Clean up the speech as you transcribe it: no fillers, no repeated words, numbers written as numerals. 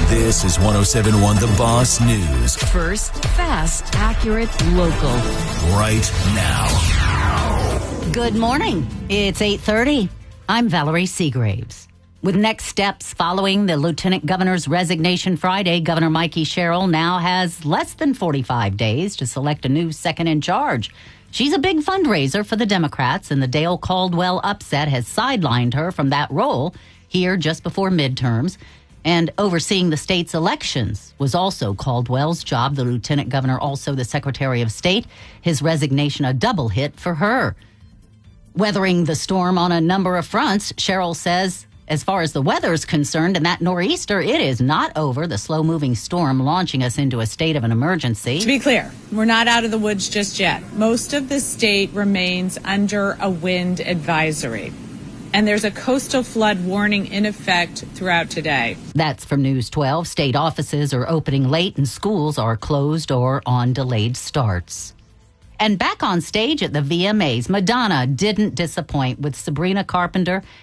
This is 107.1 The Boss News. First, fast, accurate, local. Right now. Good morning. It's 8:30. I'm Valerie Seagraves. With next steps following the Lieutenant Governor's resignation Friday, Governor Mikey Sherrill now has less than 45 days to select a new second in charge. She's a big fundraiser for the Democrats, and the Dale Caldwell upset has sidelined her from that role here just before midterms. And overseeing the state's elections was also Caldwell's job. The Lieutenant Governor, also the Secretary of State. His resignation a double hit for her. Weathering the storm on a number of fronts, Sherrill says, as far as the weather is concerned, and that nor'easter, it is not over. The slow-moving storm launching us into a state of an emergency. To be clear, we're not out of the woods just yet. Most of the state remains under a wind advisory. And there's a coastal flood warning in effect throughout today. That's from News 12. State offices are opening late and schools are closed or on delayed starts. And back on stage at the VMAs, Madonna didn't disappoint with Sabrina Carpenter